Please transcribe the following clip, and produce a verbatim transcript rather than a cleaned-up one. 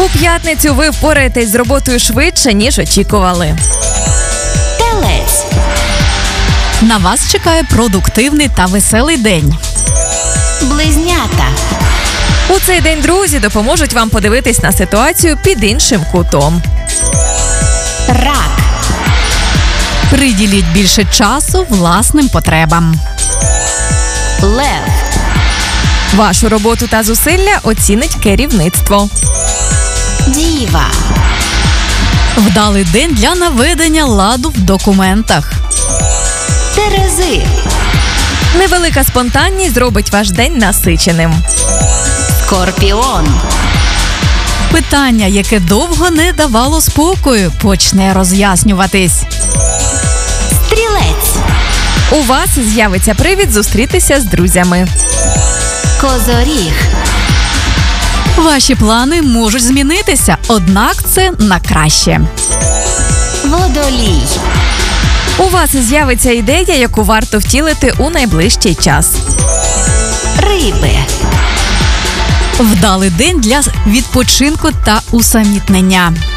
У п'ятницю ви впораєтесь з роботою швидше, ніж очікували. Телець. На вас чекає продуктивний та веселий день. Близнята. У цей день друзі допоможуть вам подивитись на ситуацію під іншим кутом. Рак. Приділіть більше часу власним потребам. Лев. Вашу роботу та зусилля оцінить керівництво. Діва. Вдалий день для наведення ладу в документах. Терези. Невелика спонтанність зробить ваш день насиченим. Скорпіон. Питання, яке довго не давало спокою, почне роз'яснюватись. Стрілець. У вас з'явиться привід зустрітися з друзями. Козоріг. Ваші плани можуть змінитися, однак це на краще. Водолій. У вас з'явиться ідея, яку варто втілити у найближчий час. Риби. Вдалий день для відпочинку та усамітнення.